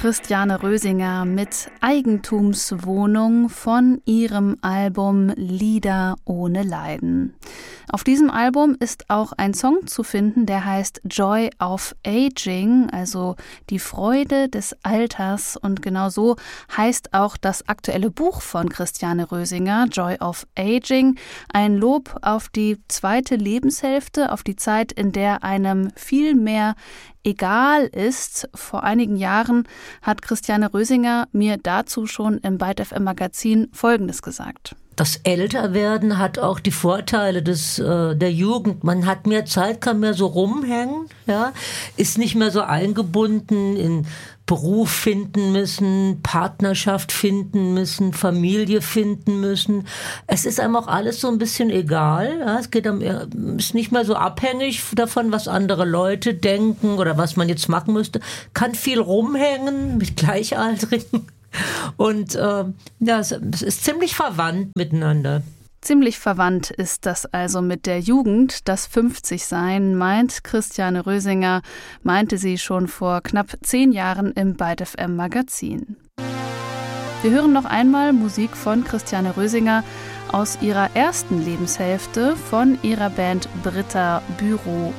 Christiane Rösinger mit Eigentumswohnung von ihrem Album Lieder ohne Leiden. Auf diesem Album ist auch ein Song zu finden, der heißt Joy of Aging, also die Freude des Alters. Und genau so heißt auch das aktuelle Buch von Christiane Rösinger, Joy of Aging. Ein Lob auf die zweite Lebenshälfte, auf die Zeit, in der einem viel mehr egal ist. Vor einigen Jahren hat Christiane Rösinger mir dazu schon im Byte FM Magazin Folgendes gesagt. Das Älterwerden hat auch die Vorteile der Jugend. Man hat mehr Zeit, kann mehr so rumhängen, ja, ist nicht mehr so eingebunden in Beruf finden müssen, Partnerschaft finden müssen, Familie finden müssen. Es ist einem auch alles so ein bisschen egal. Ja, ist nicht mehr so abhängig davon, was andere Leute denken oder was man jetzt machen müsste. Kann viel rumhängen mit Gleichaltrigen. Und es ist ziemlich verwandt miteinander. Ziemlich verwandt ist das also mit der Jugend. Das 50-Sein, meint Christiane Rösinger, meinte sie schon vor knapp 10 Jahren im Byte FM Magazin. Wir hören noch einmal Musik von Christiane Rösinger aus ihrer ersten Lebenshälfte von ihrer Band Britta Büro